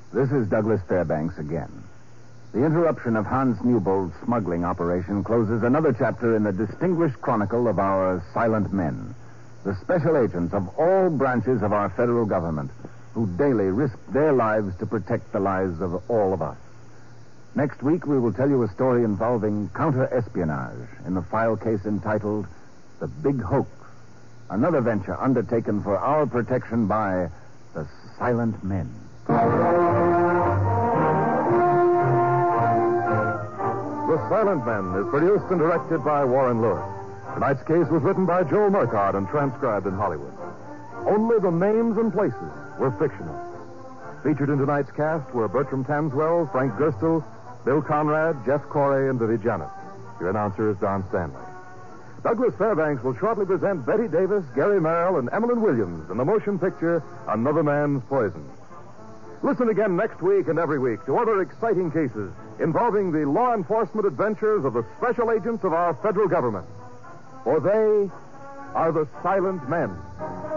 This is Douglas Fairbanks again. The interruption of Hans Newbold's smuggling operation closes another chapter in the distinguished chronicle of our silent men, the special agents of all branches of our federal government, who daily risk their lives to protect the lives of all of us. Next week, we will tell you a story involving counter-espionage in the file case entitled The Big Hoax, another venture undertaken for our protection by the Silent Men. The Silent Men is produced and directed by Warren Lewis. Tonight's case was written by Joel Murcott and transcribed in Hollywood. Only the names and places were fictional. Featured in tonight's cast were Bertram Tanswell, Frank Gerstle, Bill Conrad, Jeff Corey, and Vivi Janet. Your announcer is Don Stanley. Douglas Fairbanks will shortly present Betty Davis, Gary Merrill, and Emmeline Williams in the motion picture Another Man's Poison. Listen again next week and every week to other exciting cases involving the law enforcement adventures of the special agents of our federal government. For they are the Silent Men.